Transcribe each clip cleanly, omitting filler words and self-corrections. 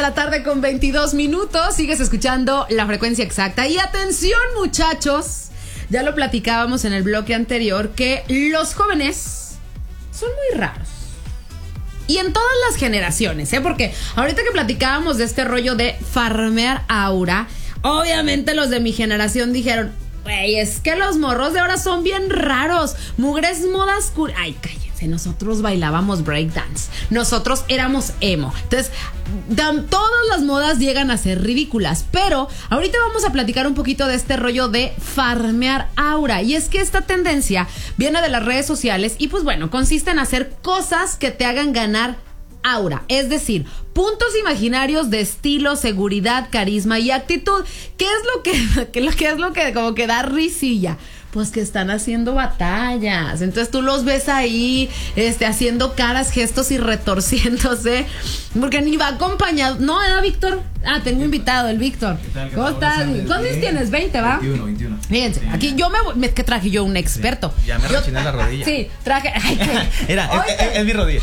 la tarde con 22 minutos. Sigues escuchando La Frecuencia Exacta. Y atención, muchachos, ya lo platicábamos en el bloque anterior, que los jóvenes son muy raros. Y en todas las generaciones, porque ahorita que platicábamos de este rollo de farmear aura, obviamente los de mi generación dijeron: güey, es que los morros de ahora son bien raros. Mugres modas Ay, cállense. Nosotros bailábamos breakdance. Nosotros éramos emo. Entonces, todas las modas llegan a ser ridículas. Pero ahorita vamos a platicar un poquito de este rollo de farmear aura. Y es que esta tendencia viene de las redes sociales. Y pues bueno, consiste en hacer cosas que te hagan ganar aura, es decir, puntos imaginarios de estilo, seguridad, carisma y actitud. ¿Qué es lo que como que da risilla? Pues que están haciendo batallas. Entonces tú los ves ahí, haciendo caras, gestos y retorciéndose, porque ni va acompañado. No, era Víctor. Tengo invitado, el Víctor. ¿Cómo estás? ¿Cuántos tienes? 20, ¿va? 21. Fíjense, sí. Aquí que traje yo un experto. Sí. Ya me rechiné la rodilla. Sí, traje. Es mi rodilla.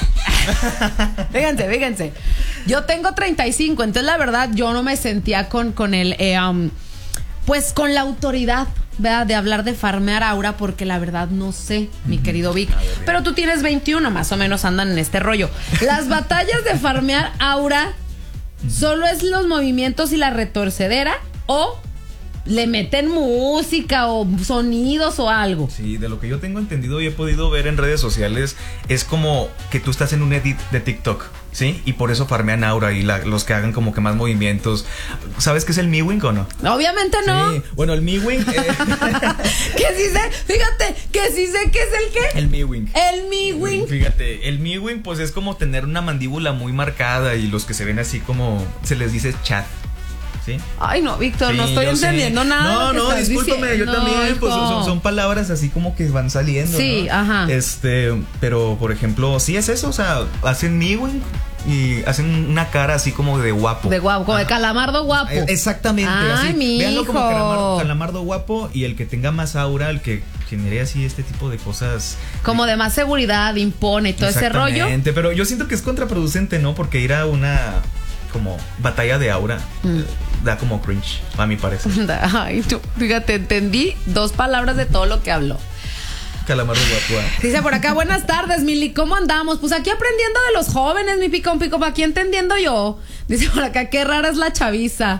Fíjense. Yo tengo 35, entonces la verdad yo no me sentía con el pues con la autoridad, ¿verdad?, de hablar de farmear aura, porque la verdad no sé, mi querido Vic. Pero tú tienes 21, más o menos andan en este rollo. Las batallas de farmear aura solo es los movimientos y la retorcedera, o le meten música o sonidos o algo. Sí, de lo que yo tengo entendido y he podido ver en redes sociales, es como que tú estás en un edit de TikTok, ¿sí? Y por eso farmean aura y los que hagan como que más movimientos. ¿Sabes qué es el MeWing o no? Obviamente no. Sí. Bueno, el MeWing que sí sé, fíjate, que sí sé qué es el qué. El MeWing. El MeWing. Fíjate, el MeWing pues es como tener una mandíbula muy marcada, y los que se ven así como se les dice chat. ¿Sí? Ay, no, Víctor, sí, no estoy entendiendo nada. No, discúlpame, diciendo. Yo también, pues son palabras así como que van saliendo. Sí, ¿no? Ajá. Pero, por ejemplo, sí es eso, o sea, hacen MeWing y hacen una cara así como de guapo. De guapo, como de calamardo guapo. Exactamente. Ay, así. Mi Véanlo hijo. como calamardo guapo, y el que tenga más aura, el que genere así este tipo de cosas. Como de más seguridad, impone y todo ese rollo. Exactamente, pero yo siento que es contraproducente, ¿no? Porque ir a una como batalla de aura da como cringe, a mi parecer. Ay, tú, fíjate, entendí 2 palabras de todo lo que habló. Calamardo guapo. Dice por acá: buenas tardes, Mili, ¿cómo andamos? Pues aquí aprendiendo de los jóvenes, mi pico, aquí entendiendo yo. Dice por acá: qué rara es la chaviza.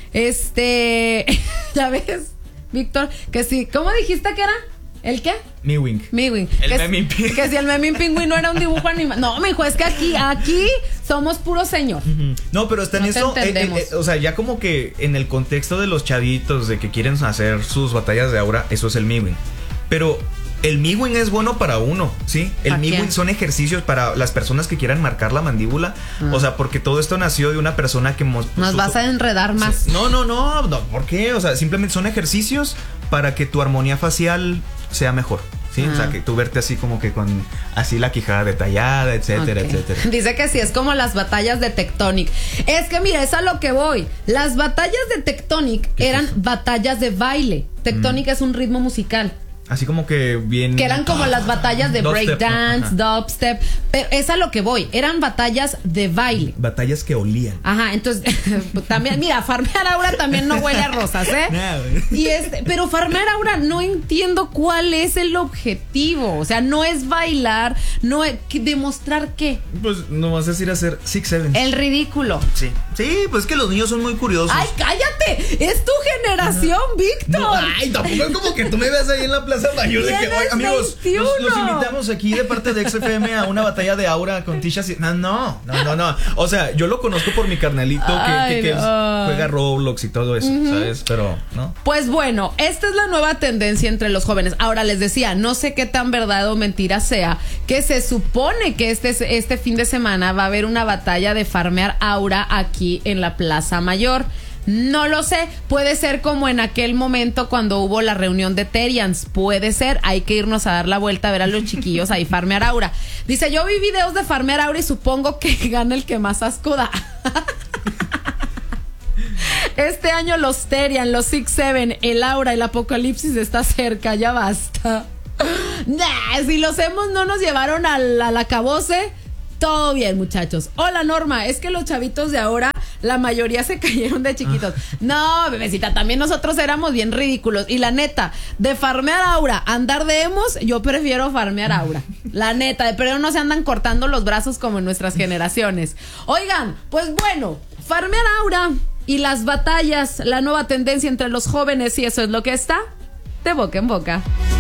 ¿Ya ves, Víctor? Que sí, ¿cómo dijiste que era? ¿El qué? MeWing. El Memín Pingüino. Que si el Memín Pingüino era un dibujo animado. No, mijo, es que aquí somos puro señor. No, pero está en eso. O sea, ya como que en el contexto de los chavitos de que quieren hacer sus batallas de aura, eso es el MeWing. Pero el MeWing es bueno para uno, ¿sí? El MeWing son ejercicios para las personas que quieran marcar la mandíbula. O sea, porque todo esto nació de una persona que nos vas a enredar más. Sí. No, ¿por qué? O sea, simplemente son ejercicios para que tu armonía facial sea mejor, ¿sí? O sea, que tú verte así como que con así la quijada detallada, etcétera, etcétera. Dice que sí, es como las batallas de Tectonic. Es que mira, es a lo que voy. Las batallas de Tectonic eran batallas de baile. Tectonic es un ritmo musical. Así como que bien... Que eran como las batallas de breakdance, dubstep. Pero es a lo que voy. Eran batallas de baile. Batallas que olían. Ajá, entonces... también, mira, farmear aura también no huele a rosas, ¿eh? Y pero farmear aura no entiendo cuál es el objetivo. O sea, no es bailar, no es... ¿Demostrar qué? Pues no vas a decir hacer 6-7. El ridículo. Sí, pues es que los niños son muy curiosos. ¡Ay, cállate! Es tu generación, Víctor. No, ay, tampoco es como que tú me veas ahí en la Plaza Mayor de que, amigos, los invitamos aquí de parte de XFM a una batalla de aura con Tisha. No. O sea, yo lo conozco por mi carnalito que juega Roblox y todo eso, ¿sabes? Pero, ¿no? Pues bueno, esta es la nueva tendencia entre los jóvenes. Ahora les decía, no sé qué tan verdad o mentira sea, que se supone que este fin de semana va a haber una batalla de farmear aura aquí en la Plaza Mayor. No lo sé, puede ser como en aquel momento cuando hubo la reunión de Terians, puede ser, hay que irnos a dar la vuelta a ver a los chiquillos ahí farmear aura. Dice, yo vi videos de farmear aura y supongo que gana el que más asco da. Este año los Terian, los 6-7, el aura, el apocalipsis está cerca, ya basta. Si los hemos no nos llevaron al acabose, todo bien, muchachos. Hola, Norma, es que los chavitos de ahora la mayoría se cayeron de chiquitos. No, bebecita, también nosotros éramos bien ridículos. Y la neta, de farmear aura, andar de emos, yo prefiero farmear aura. La neta, pero no se andan cortando los brazos como en nuestras generaciones. Oigan, pues bueno, farmear aura y las batallas, la nueva tendencia entre los jóvenes, y eso es lo que está de boca en boca.